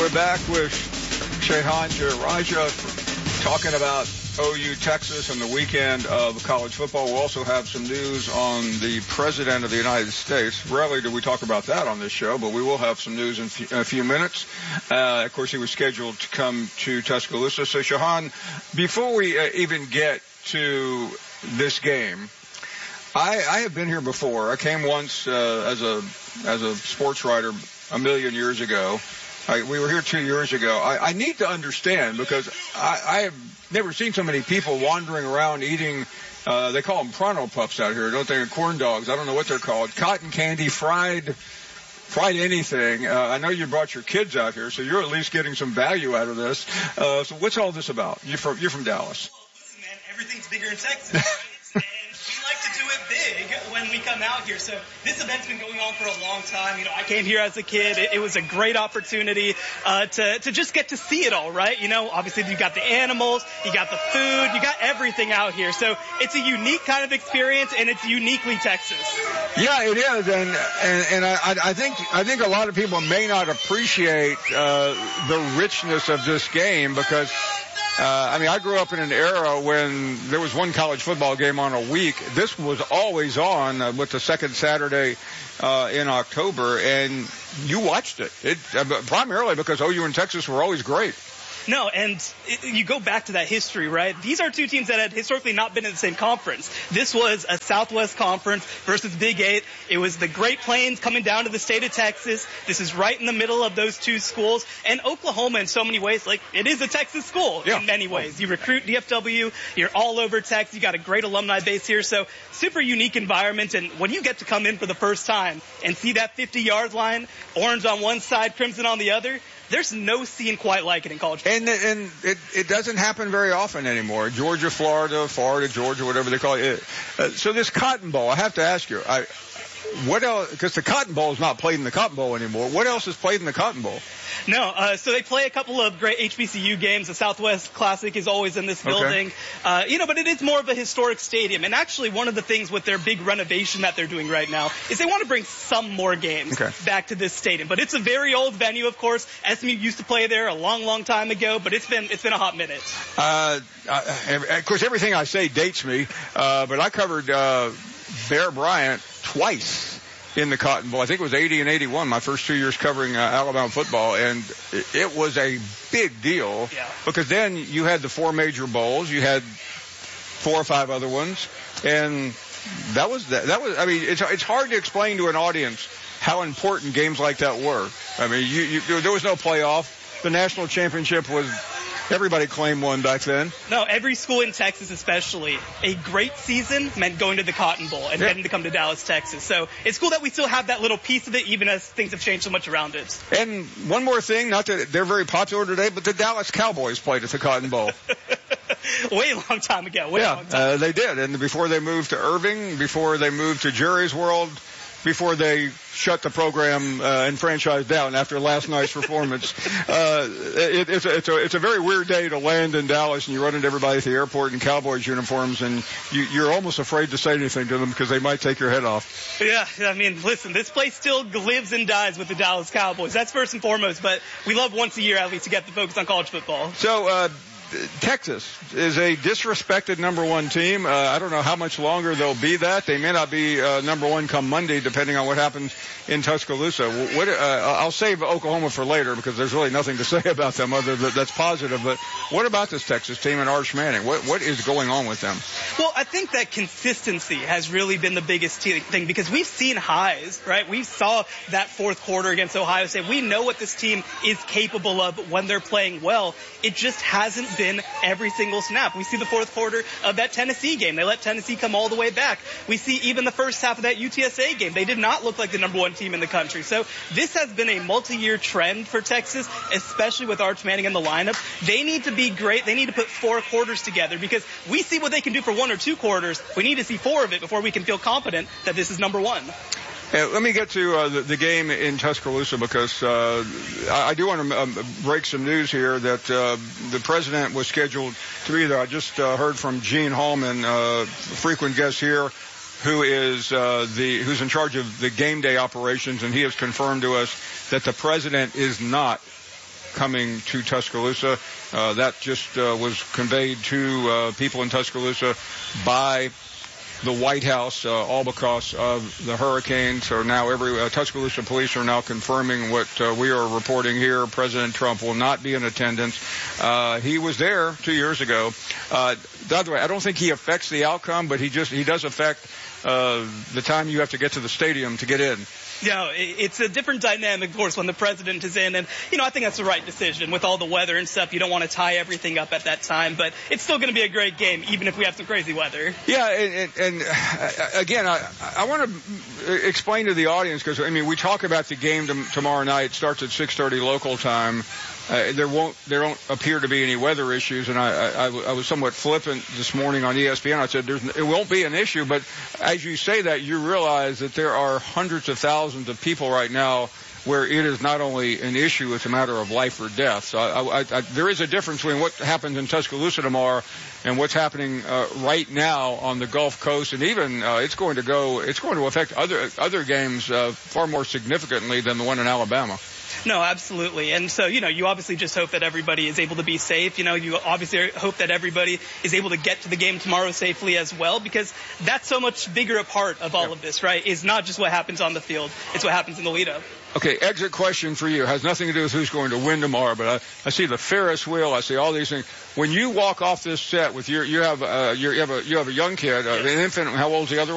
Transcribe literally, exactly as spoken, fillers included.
We're back with Shehan Jeyarajah talking about O U Texas and the weekend of college football. We'll also have some news on the President of the United States. Rarely do we talk about that on this show, but we will have some news in, f- in a few minutes. Uh, of course, he was scheduled to come to Tuscaloosa. So, Shehan, before we uh, even get to this game, I, I have been here before. I came once uh, as a as a sports writer a million years ago. I, we were here two years ago. I, I need to understand because I, I have never seen so many people wandering around eating, uh, they call them Pronto Puffs out here, don't they? Corn dogs. I don't know what they're called. Cotton candy, fried, fried anything. Uh, I know you brought your kids out here, so you're at least getting some value out of this. Uh, so what's all this about? You're from, you're from Dallas. Listen, man, everything's bigger in Texas, right? And we like to do it big when we come out here. So this event's been going on for a long time. You know, I came here as a kid. It, it was a great opportunity uh, to to just get to see it all, right? You know, obviously you got the animals, you got the food, you got everything out here. So it's a unique kind of experience, and it's uniquely Texas. Yeah, it is, and and, and I, I think I think a lot of people may not appreciate uh, the richness of this game because. Uh, I mean, I grew up in an era when there was one college football game on a week. This was always on uh, with the second Saturday uh, in October, and you watched it. It uh, primarily because O U and Texas were always great. No, and it, you go back to that history, right? These are two teams that had historically not been in the same conference. This was a Southwest Conference versus Big Eight. It was the Great Plains coming down to the state of Texas. This is right in the middle of those two schools. And Oklahoma, in so many ways, like, it is a Texas school yeah. in many ways. You recruit D F W. You're all over Texas. You got a great alumni base here. So super unique environment. And when you get to come in for the first time and see that fifty-yard line, orange on one side, crimson on the other, there's no scene quite like it in college football. And, and it, it doesn't happen very often anymore. Georgia, Florida, Florida, Georgia, whatever they call it. Uh, so this Cotton Bowl, I have to ask you, I, what else, because the Cotton Bowl is not played in the Cotton Bowl anymore. What else is played in the Cotton Bowl? No, uh, so they play a couple of great H B C U games. The Southwest Classic is always in this building. Okay. Uh, you know, but it is more of a historic stadium. And actually one of the things with their big renovation that they're doing right now is they want to bring some more games okay. back to this stadium. But it's a very old venue, of course. S M U used to play there a long, long time ago, but it's been it's been a hot minute. Uh, uh, of course, everything I say dates me, uh, but I covered uh, Bear Bryant twice in the Cotton Bowl. I think it was eighty and eighty-one, my first two years covering uh, Alabama football, and it, it was a big deal yeah. because then you had the four major bowls, you had four or five other ones, and that was that, that was. I mean, it's it's hard to explain to an audience how important games like that were. I mean, you, you there was no playoff. The national championship was. Everybody claimed one back then. No, every school in Texas especially. A great season meant going to the Cotton Bowl and yep. getting to come to Dallas, Texas. So it's cool that we still have that little piece of it, even as things have changed so much around it. And one more thing, not that they're very popular today, but the Dallas Cowboys played at the Cotton Bowl. Way a long time ago. Way yeah, a long time. Uh, they did. And before they moved to Irving, before they moved to Jerry's World, before they shut the program uh, and franchise down after last night's performance. Uh, it, it's, a, it's, a, it's a very weird day to land in Dallas, and you run into everybody at the airport in Cowboys uniforms, and you, you're almost afraid to say anything to them because they might take your head off. Yeah, I mean, listen, this place still lives and dies with the Dallas Cowboys. That's first and foremost, but we love once a year at least to get the focus on college football. So, uh, Texas is a disrespected number one team. Uh, I don't know how much longer they'll be that. They may not be uh, number one come Monday, depending on what happens in Tuscaloosa. What, uh, I'll save Oklahoma for later because there's really nothing to say about them other than that's positive. But what about this Texas team and Arch Manning? What what is going on with them? Well, I think that consistency has really been the biggest thing because we've seen highs, right? We saw that fourth quarter against Ohio State. We know what this team is capable of when they're playing well. It just hasn't been every single snap. We see the fourth quarter of that Tennessee game. They let Tennessee come all the way back. We see even the first half of that U T S A game. They did not look like the number one team in the country. So this has been a multi-year trend for Texas, especially with Arch Manning in the lineup. They need to be great. They need to put four quarters together because we see what they can do for one or two quarters. We need to see four of it before we can feel confident that this is number one. Uh, let me get to uh, the, the game in Tuscaloosa because uh, I, I do want to um, break some news here that uh, the president was scheduled to be there. I just uh, heard from Gene Hallman, uh, frequent guest here, who is uh, the who's in charge of the game day operations, and he has confirmed to us that the president is not coming to Tuscaloosa. Uh, that just uh, was conveyed to uh, people in Tuscaloosa by the White House, uh, all because of the hurricane. So now every uh, Tuscaloosa police are now confirming what uh, we are reporting here. President Trump will not be in attendance. Uh, he was there two years ago. Uh, by the way, I don't think he affects the outcome, but he just he does affect uh, the time you have to get to the stadium to get in. You know, it's a different dynamic, of course, when the president is in. And, you know, I think that's the right decision. With all the weather and stuff, you don't want to tie everything up at that time. But it's still going to be a great game, even if we have some crazy weather. Yeah, and, and, and again, I, I want to explain to the audience, because, I mean, we talk about the game t- tomorrow night. It starts at six thirty local time. Uh, there won't there don't appear to be any weather issues, and I, I, I was somewhat flippant this morning on E S P N. I said There's, it won't be an issue, but as you say that, you realize that there are hundreds of thousands of people right now where it is not only an issue, it's a matter of life or death. So I, I, I, there is a difference between what happens in Tuscaloosa tomorrow and what's happening uh, right now on the Gulf Coast, and even uh, it's going to go it's going to affect other other games uh, far more significantly than the one in Alabama. No, absolutely. And so, you know, you obviously just hope that everybody is able to be safe. You know, you obviously hope that everybody is able to get to the game tomorrow safely as well, because that's so much bigger a part of all yeah. of this, right? Is not just what happens on the field. It's what happens in the lead up. Okay, exit question for you. It has nothing to do with who's going to win tomorrow, but I, I see the Ferris wheel. I see all these things. When you walk off this set with your, you have, uh, your, you have a, you have a young kid, uh, yes. an infant. How old's the other one?